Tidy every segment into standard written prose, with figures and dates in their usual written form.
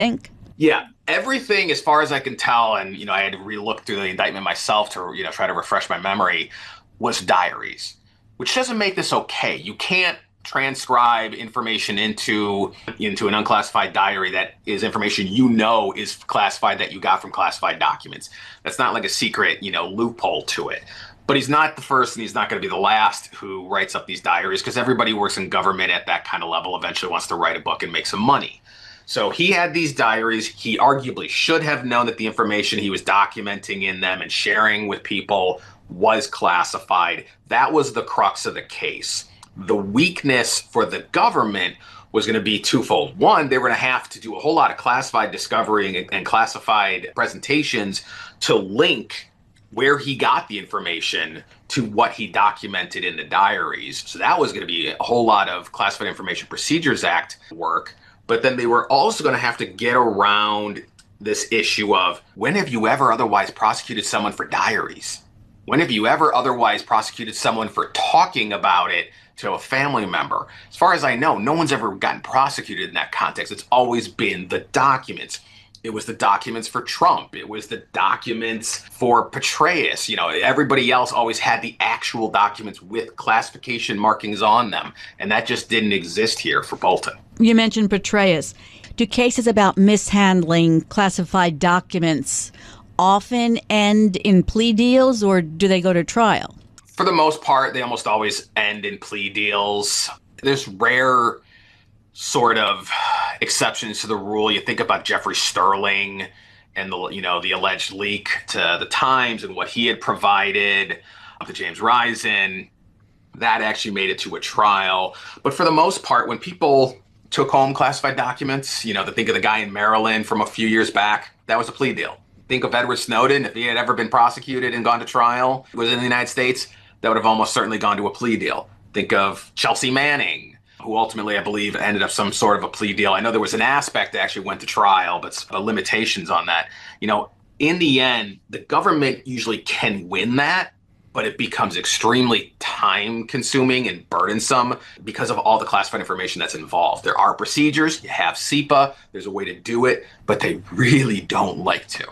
think? Yeah, everything, as far as I can tell, and I had to relook through the indictment myself to try to refresh my memory, was diaries, which doesn't make this okay. You can't transcribe information into an unclassified diary that is information is classified, that you got from classified documents. That's not like a secret loophole to it. But he's not the first, and he's not going to be the last who writes up these diaries, because everybody who works in government at that kind of level eventually wants to write a book and make some money. So he had these diaries. He arguably should have known that the information he was documenting in them and sharing with people was classified. That was the crux of the case. The weakness for the government was going to be twofold. One, they were going to have to do a whole lot of classified discovery and classified presentations to link where he got the information to what he documented in the diaries. So that was going to be a whole lot of Classified Information Procedures Act work. But then they were also going to have to get around this issue of, when have you ever otherwise prosecuted someone for diaries? When have you ever otherwise prosecuted someone for talking about it to a family member? As far as I know, no one's ever gotten prosecuted in that context. It's always been the documents. It was the documents for Trump. It was the documents for Petraeus. Everybody else always had the actual documents with classification markings on them. And that just didn't exist here for Bolton. You mentioned Petraeus. Do cases about mishandling classified documents often end in plea deals, or do they go to trial? For the most part, they almost always end in plea deals. There's rare sort of exceptions to the rule. You think about Jeffrey Sterling and the alleged leak to the Times and what he had provided to James Risen. That actually made it to a trial. But for the most part, when people took home classified documents, think of the guy in Maryland from a few years back, that was a plea deal. Think of Edward Snowden. If he had ever been prosecuted and gone to trial, was in the United States, that would have almost certainly gone to a plea deal. Think of Chelsea Manning, who ultimately, I believe, ended up some sort of a plea deal. I know there was an aspect that actually went to trial, but limitations on that. In the end, the government usually can win that, but it becomes extremely time-consuming and burdensome because of all the classified information that's involved. There are procedures. You have SEPA. There's a way to do it, but they really don't like to.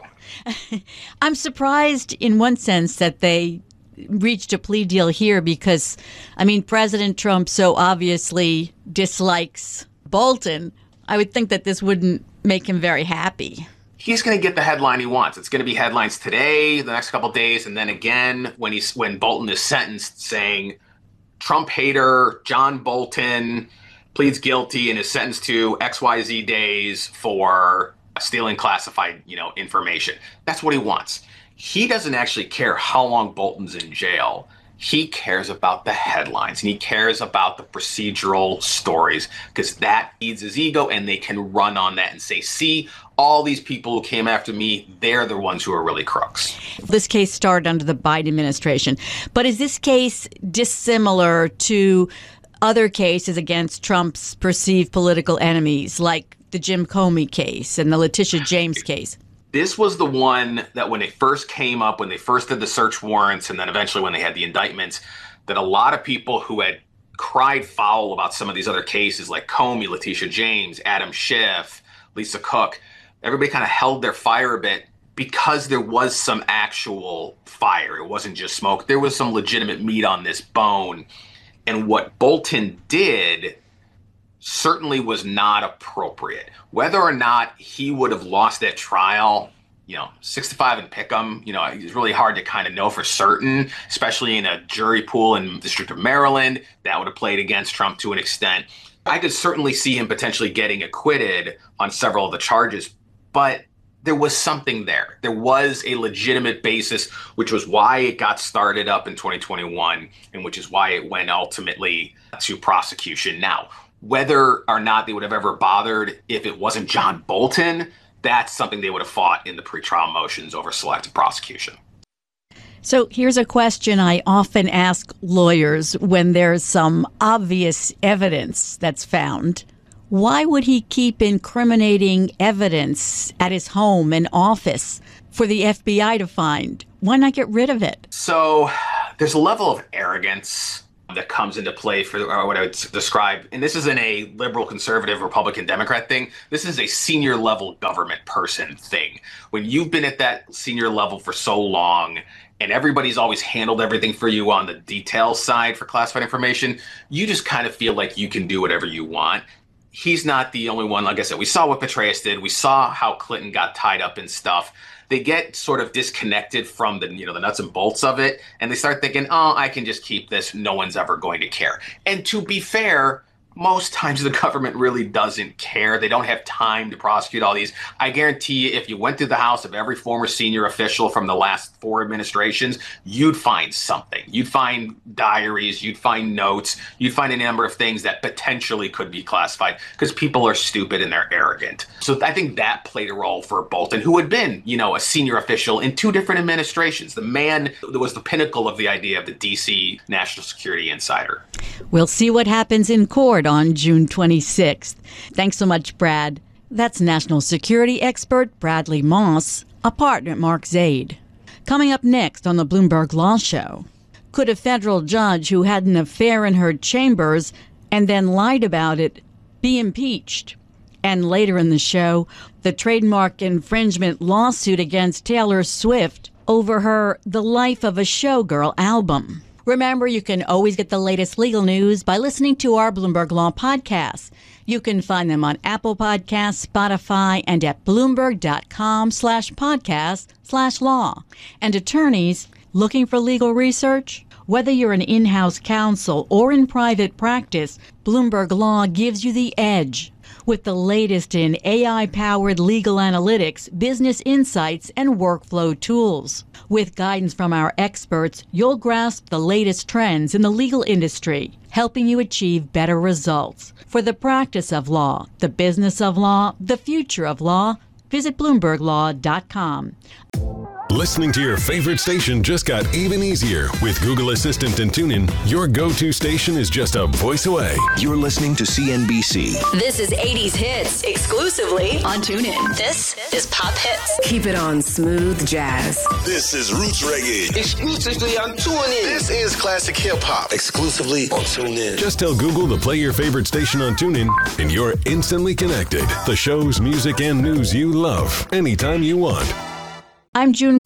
I'm surprised in one sense that they reached a plea deal here because, President Trump so obviously dislikes Bolton. I would think that this wouldn't make him very happy. He's going to get the headline he wants. It's going to be headlines today, the next couple of days, and then again when Bolton is sentenced, saying Trump hater John Bolton pleads guilty and is sentenced to XYZ days for stealing classified, information. That's what he wants. He doesn't actually care how long Bolton's in jail. He cares about the headlines, and he cares about the procedural stories, because that feeds his ego, and they can run on that and say, see, all these people who came after me, they're the ones who are really crooks. This case started under the Biden administration. But is this case dissimilar to other cases against Trump's perceived political enemies, like the Jim Comey case and the Letitia James case? This was the one that when they first came up, when they first did the search warrants, and then eventually when they had the indictments, that a lot of people who had cried foul about some of these other cases like Comey, Letitia James, Adam Schiff, Lisa Cook, everybody kind of held their fire a bit because there was some actual fire. It wasn't just smoke. There was some legitimate meat on this bone. And what Bolton did certainly was not appropriate. Whether or not he would have lost that trial, 6-5 and pick 'em, it's really hard to kind of know for certain, especially in a jury pool in the District of Maryland. That would have played against Trump to an extent. I could certainly see him potentially getting acquitted on several of the charges, but there was something there. There was a legitimate basis, which was why it got started up in 2021, and which is why it went ultimately to prosecution. Now, whether or not they would have ever bothered if it wasn't John Bolton, that's something they would have fought in the pretrial motions over selective prosecution. So here's a question I often ask lawyers when there's some obvious evidence that's found. Why would he keep incriminating evidence at his home and office for the FBI to find? Why not get rid of it? So there's a level of arrogance that comes into play for what I would describe, and this isn't a liberal, conservative, Republican, Democrat thing. This is a senior level government person thing. When you've been at that senior level for so long and everybody's always handled everything for you on the detail side for classified information, you just kind of feel like you can do whatever you want. He's not the only one. Like I said, we saw what Petraeus did. We saw how Clinton got tied up in stuff. They get sort of disconnected from the nuts and bolts of it, and they start thinking, oh, I can just keep this. No one's ever going to care. And to be fair, most times the government really doesn't care. They don't have time to prosecute all these. I guarantee you, if you went through the house of every former senior official from the last 4 administrations, you'd find something. You'd find diaries, you'd find notes, you'd find a number of things that potentially could be classified because people are stupid and they're arrogant. So I think that played a role for Bolton, who had been, a senior official in 2 different administrations. The man that was the pinnacle of the idea of the DC National Security Insider. We'll see what happens in court on June 26th. Thanks so much, Brad. That's national security expert Bradley Moss, a partner at Mark Zaid. Coming up next on the Bloomberg Law Show, could a federal judge who had an affair in her chambers and then lied about it be impeached? And later in the show, the trademark infringement lawsuit against Taylor Swift over her The Life of a Showgirl album. Remember, you can always get the latest legal news by listening to our Bloomberg Law podcasts. You can find them on Apple Podcasts, Spotify, and at Bloomberg.com/podcast/law. And attorneys looking for legal research? Whether you're an in-house counsel or in private practice, Bloomberg Law gives you the edge. With the latest in AI-powered legal analytics, business insights, and workflow tools. With guidance from our experts, you'll grasp the latest trends in the legal industry, helping you achieve better results. For the practice of law, the business of law, the future of law, visit BloombergLaw.com. Listening to your favorite station just got even easier. With Google Assistant and TuneIn, your go-to station is just a voice away. You're listening to CNBC. This is 80s Hits, exclusively on TuneIn. This is Pop Hits. Keep it on smooth jazz. This is Roots Reggae. Exclusively on TuneIn. This is Classic Hip Hop. Exclusively on TuneIn. Just tell Google to play your favorite station on TuneIn, and you're instantly connected. The shows, music, and news you love, anytime you want. I'm June